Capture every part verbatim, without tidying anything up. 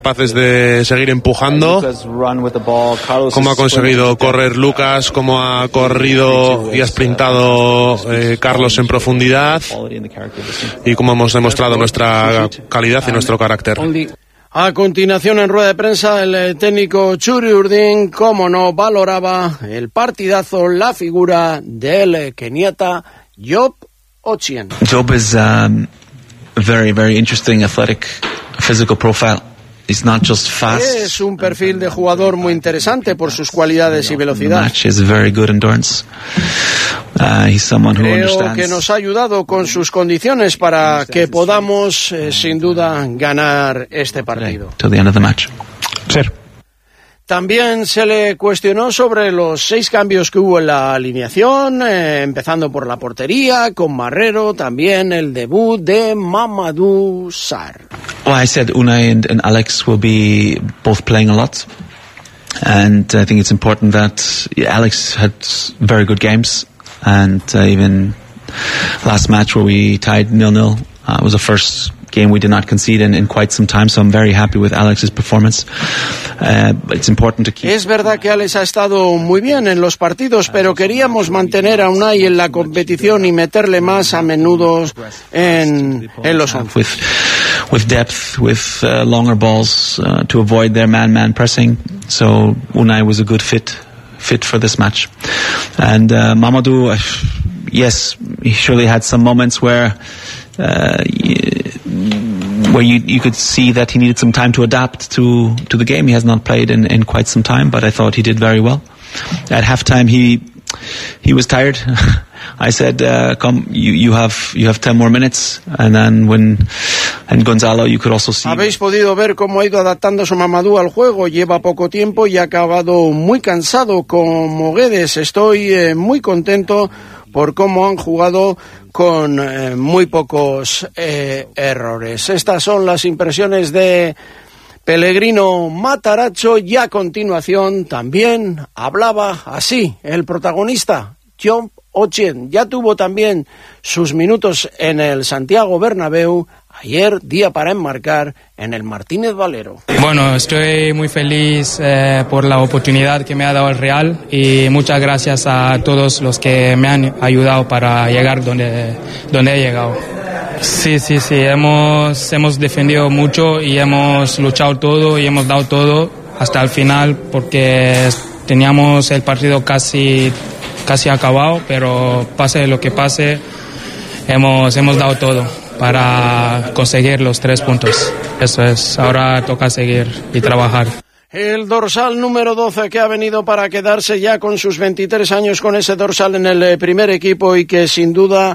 capaces de seguir empujando, cómo ha conseguido correr Lucas, cómo ha corrido y ha sprintado eh, Carlos en profundidad y cómo hemos demostrado nuestra calidad y nuestro carácter. A continuación, en rueda de prensa, el técnico Txuri Urdin, como no, valoraba el partidazo, la figura del keniata Job Ochieng. Job is um, a very, very interesting athletic physical profile. He's not just fast. Es un perfil de jugador muy interesante por sus cualidades y velocidad. Very good endurance. Uh, he's someone who Creo understands. que nos ha ayudado con sus condiciones para que podamos, eh, sin duda, ganar este partido. To the end of the match. Sí. También se le cuestionó sobre los seis cambios que hubo en la alineación, eh, empezando por la portería, con Marrero, también el debut de Mamadou Sarr. Well, I said Unai and, and Alex will be both playing a lot, and I think it's important that yeah, Alex had very good games, and uh, even last match where we tied nil nil uh, was the first game we did not concede in, in quite some time, so I'm very happy with Alex's performance. Uh, it's important to keep... Es verdad que Alex ha estado muy bien en los partidos, pero queríamos mantener a Unai en la competición y meterle más a menudo en, en los once. With, with depth, with uh, longer balls uh, to avoid their man-man pressing, so Unai was a good fit fit for this match. And uh, Mamadou, uh, yes, he surely had some moments where uh, where you you could see that he needed some time to adapt to to the game. He has not played in, in quite some time, but I thought he did very well. At halftime, he he was tired. I said, uh, "Come, you you have you have ten more minutes," and then when and Gonzalo, you could also see. Habéis podido ver cómo ha ido adaptándose Mamadou al juego. Lleva poco tiempo y ha acabado muy cansado como Guedes. Estoy eh, muy contento por cómo han jugado con eh, muy pocos eh, errores. Estas son las impresiones de Pellegrino Matarazzo, y a continuación también hablaba así el protagonista, Job Ochieng. Ya tuvo también sus minutos en el Santiago Bernabéu. Ayer, día para enmarcar en el Martínez Valero. Bueno, estoy muy feliz eh, por la oportunidad que me ha dado el Real, y muchas gracias a todos los que me han ayudado para llegar donde, donde he llegado. Sí, sí, sí, hemos, hemos defendido mucho y hemos luchado todo y hemos dado todo hasta el final, porque teníamos el partido casi, casi acabado, pero pase lo que pase, hemos, hemos dado todo para conseguir los tres puntos. Eso es, ahora toca seguir y trabajar. El dorsal número doce, que ha venido para quedarse ya con sus veintitrés años con ese dorsal en el primer equipo, y que sin duda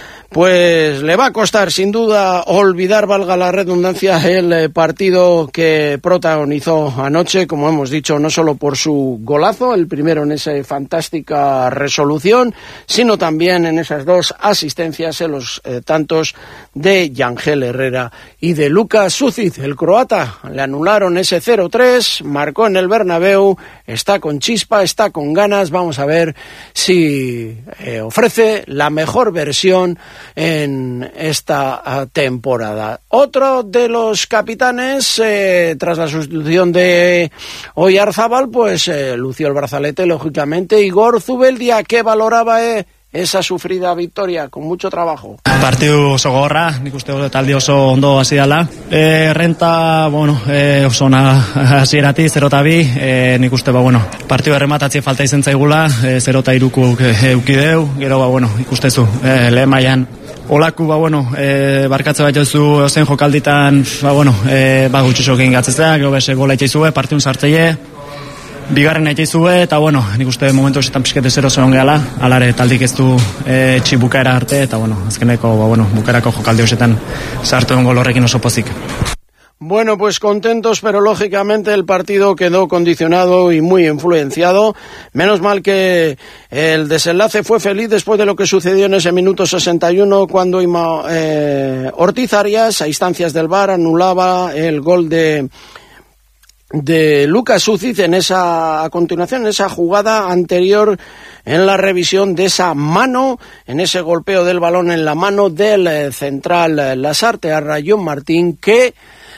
pues le va a costar sin duda olvidar, valga la redundancia, el partido que protagonizó anoche, como hemos dicho, no solo por su golazo, el primero en esa fantástica resolución, sino también en esas dos asistencias en los eh, tantos de Yangel Herrera y de Luka Sucic. El croata le anularon ese cero tres, marcó en el Bernabéu, está con chispa, está con ganas. Vamos a ver si eh, ofrece la mejor versión en esta temporada. Otro de los capitanes, eh, tras la sustitución de Oyarzábal, pues eh, lució el brazalete, lógicamente, Igor Zubeldia, que valoraba eh, esa sufrida victoria con mucho trabajo. Partidu oso gogorra, nik uste dut talde oso ondo hasi dela. E, renta, bueno, e, oso ona hasieratik, zero eta bi, e, nik uste, ba, bueno, partidu errematatzi falta izen zaigula, e, zero eta iruku eukideu, gero, ba, bueno, ikustezu, e, lehen mailan olaku, ba, bueno, e, barkatze bat jauzu zen jokalditan, ba, bueno, e, ba, gutxusokin gatzezea, gero bese gola itxaizue, partidun sartzeie, bigarren itxaizue, eta, bueno, nik uste momentu esetan pixkete zero zeron gehala, alare taldik ez du e, txi bukaera arte, eta, bueno, azkeneko, ba, bueno, bukaerako jokaldi hosetan sartu den gol horrekin oso pozik. Bueno, pues contentos, pero lógicamente el partido quedó condicionado y muy influenciado. Menos mal que el desenlace fue feliz después de lo que sucedió en ese minuto sesenta y uno, cuando Ima, eh, Ortiz Arias, a instancias del V A R, anulaba el gol de de Luka Sucic en esa, a continuación, en esa jugada anterior, en la revisión de esa mano, en ese golpeo del balón en la mano del eh, central eh, Lasarte a Rayón Martín, que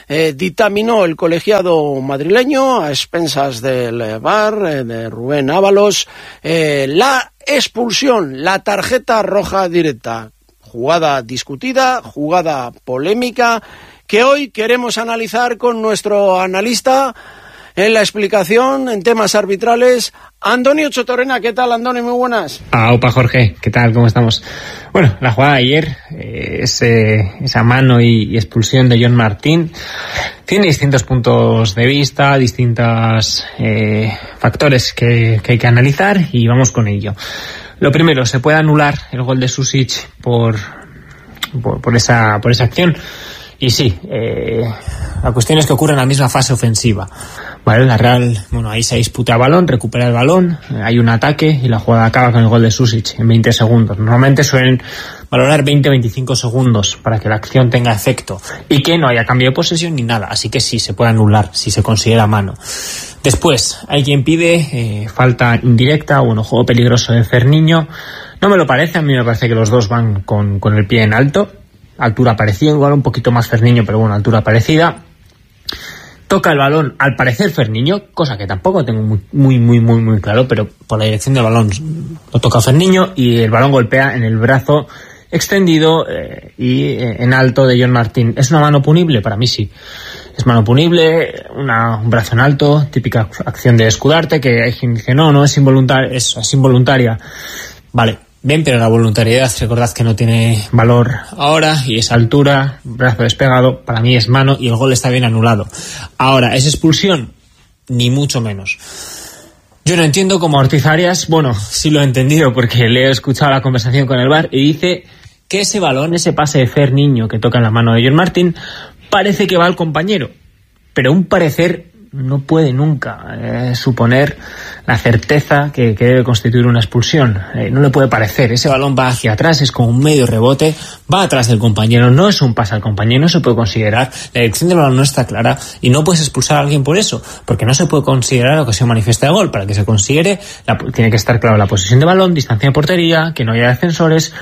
eh, dictaminó el colegiado madrileño a expensas del V A R, eh, de Rubén Ábalos, eh, la expulsión, la tarjeta roja directa. Jugada discutida, jugada polémica, que hoy queremos analizar con nuestro analista en la explicación en temas arbitrales, Antonio Chotorena. ¿Qué tal, Antonio? Muy buenas. Ah, opa, Jorge. ¿Qué tal? ¿Cómo estamos? Bueno, la jugada de ayer, eh, ese, esa mano y, y expulsión de John Martín, tiene distintos puntos de vista, distintos eh, factores que, que hay que analizar y vamos con ello. Lo primero, ¿se puede anular el gol de Susic por, por, por, esa, por esa acción? Y sí, eh, la cuestión es que ocurre en la misma fase ofensiva. Vale, la Real, bueno, ahí se disputa el balón, recupera el balón, hay un ataque y la jugada acaba con el gol de Susic en veinte segundos. Normalmente suelen valorar veinte a veinticinco segundos para que la acción tenga efecto y que no haya cambio de posesión ni nada. Así que sí, se puede anular si se considera mano. Después, hay quien pide eh, falta indirecta, bueno, juego peligroso de Ferniño. No me lo parece, a mí me parece que los dos van con, con el pie en alto. Altura parecida, igual un poquito más Ferniño, pero bueno, altura parecida. Toca el balón, al parecer Ferniño, cosa que tampoco tengo muy, muy, muy, muy, muy claro, pero por la dirección del balón lo toca Ferniño y el balón golpea en el brazo extendido eh, y eh, en alto de John Martín. ¿Es una mano punible? Para mí sí. Es mano punible, una, un brazo en alto, típica acción de escudarte, que hay quien dice no, no es involuntaria, es, es involuntaria. Vale. Bien, pero la voluntariedad, recordad que no tiene valor ahora, y esa altura, brazo despegado, para mí es mano y el gol está bien anulado. Ahora, ¿es expulsión? Ni mucho menos. Yo no entiendo cómo Ortiz Arias, bueno, sí lo he entendido porque le he escuchado la conversación con el V A R y dice que ese balón, ese pase de Ferniño que toca en la mano de John Martín, parece que va al compañero, pero un parecer no puede nunca eh, suponer la certeza que, que debe constituir una expulsión. Eh, no le puede parecer. Ese balón va hacia atrás, es como un medio rebote, va atrás del compañero, no es un pase al compañero, no se puede considerar. La dirección del balón no está clara y no puedes expulsar a alguien por eso, porque no se puede considerar ocasión manifiesta de gol. Para que se considere, la, tiene que estar claro la posesión de balón, distancia de portería, que no haya defensores.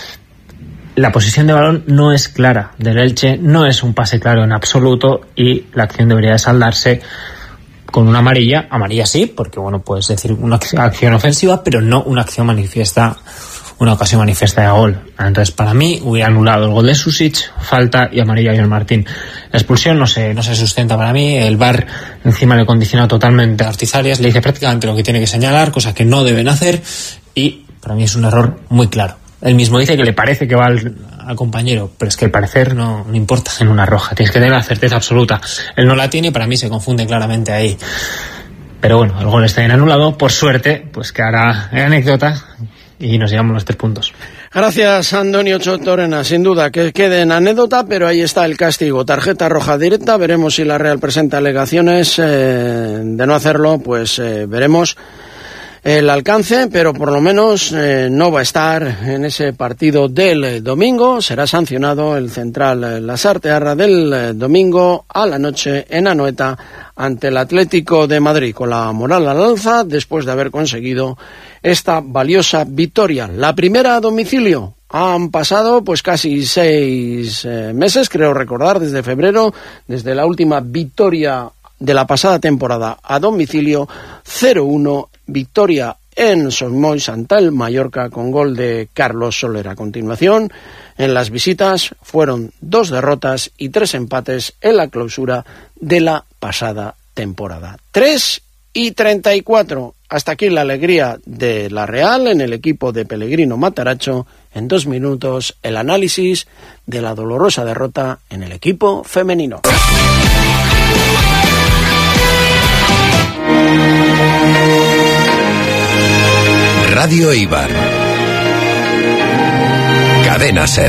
La posición de balón no es clara del Elche, no es un pase claro en absoluto y la acción debería de saldarse con una amarilla. Amarilla sí, porque bueno, puedes decir una acción ofensiva, pero no una acción manifiesta, una ocasión manifiesta de gol. Entonces, para mí, hubiera anulado el gol de Susic, falta y amarilla a John Martín. La expulsión no se, no se sustenta para mí. El V A R encima le condiciona totalmente a Ortiz Arias, le dice prácticamente lo que tiene que señalar, cosas que no deben hacer, y para mí es un error muy claro. Él mismo dice que le parece que va al, al compañero, pero es que el parecer no, no importa en una roja, tienes que tener la certeza absoluta. Él no la tiene y para mí se confunde claramente ahí. Pero bueno, el gol está bien anulado, por suerte, pues que hará anécdota y nos llevamos los tres puntos. Gracias, Antonio Chotorena. Sin duda que quede en anécdota, pero ahí está el castigo. Tarjeta roja directa, veremos si la Real presenta alegaciones. Eh, de no hacerlo, pues eh, veremos el alcance, pero por lo menos eh, no va a estar en ese partido del eh, domingo. Será sancionado el central eh, Lasarte-Arra del eh, domingo a la noche en Anoeta ante el Atlético de Madrid, con la moral al alza después de haber conseguido esta valiosa victoria. La primera a domicilio. Han pasado pues casi seis eh, meses, creo recordar, desde febrero, desde la última victoria de la pasada temporada a domicilio, cero uno, victoria en Somoy ante el Mallorca con gol de Carlos Soler. A continuación, en las visitas fueron dos derrotas y tres empates en la clausura de la pasada temporada. tres y treinta y cuatro. Hasta aquí la alegría de la Real en el equipo de Pellegrino Mataracho. En dos minutos, el análisis de la dolorosa derrota en el equipo femenino. Radio Eibar. Cadena SER.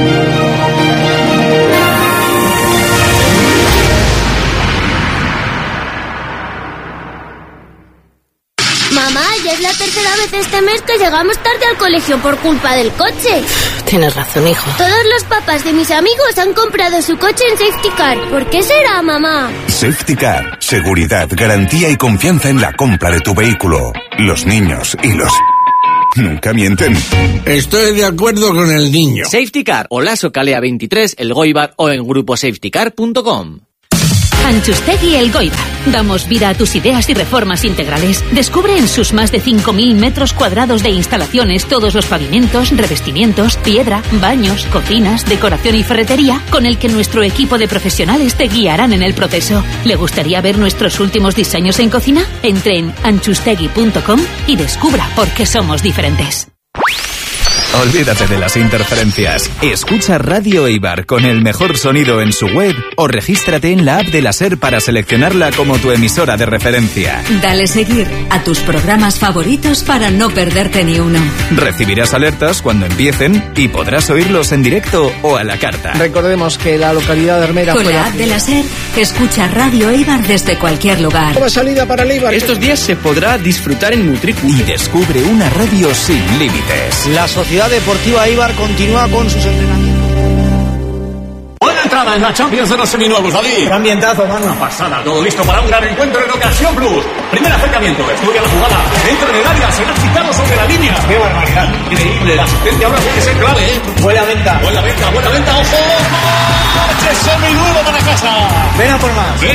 Mamá, ya es la tercera vez este mes que llegamos tarde al colegio por culpa del coche. Tienes razón, hijo. Todos los papás de mis amigos han comprado su coche en Safety Car. ¿Por qué será, mamá? Safety Car. Seguridad, garantía y confianza en la compra de tu vehículo. Los niños y los... nunca mienten. Estoy de acuerdo con el niño. Safety Car, Olaso Calea veintitrés, El Goibar o en grupo safety car punto com. Antxustegi Elgoibar. Damos vida a tus ideas y reformas integrales. Descubre en sus más de cinco mil metros cuadrados de instalaciones todos los pavimentos, revestimientos, piedra, baños, cocinas, decoración y ferretería con el que nuestro equipo de profesionales te guiarán en el proceso. ¿Le gustaría ver nuestros últimos diseños en cocina? Entre en antxustegi punto com y descubra por qué somos diferentes. Olvídate de las interferencias. Escucha Radio Eibar con el mejor sonido en su web o regístrate en la app de la SER para seleccionarla como tu emisora de referencia. Dale seguir a tus programas favoritos para no perderte ni uno. Recibirás alertas cuando empiecen y podrás oírlos en directo o a la carta. Recordemos que la localidad de Hermera... Con la app de la SER, escucha Radio Eibar desde cualquier lugar. Nueva salida para el Eibar. Estos días se podrá disfrutar en Mutriku. Y descubre una radio sin límites. La Sociedad Deportiva Eibar continúa con sus entrenamientos. Buena entrada en la Champions de los seminuevos, David. Qué ambientazo, mano. Una pasada, todo listo para un gran encuentro en Ocasión Plus. Primer acercamiento, estudia la jugada, entra en el área, será quitado sobre la línea. ¡Qué barbaridad! Increíble, la asistencia ahora puede ser clave, ¿eh? Buena venta. Buena venta, buena venta, ojo. ¡Coche seminuevo para casa! Ven a por más. Bien